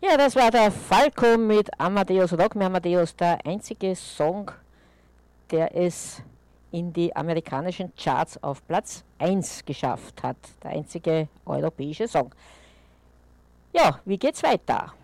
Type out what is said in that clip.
Ja, das war der Falco mit Amadeus Rock Me Amadeus, der einzige Song, der es in die amerikanischen Charts auf Platz 1 geschafft hat. Der einzige europäische Song. Ja, wie geht's weiter?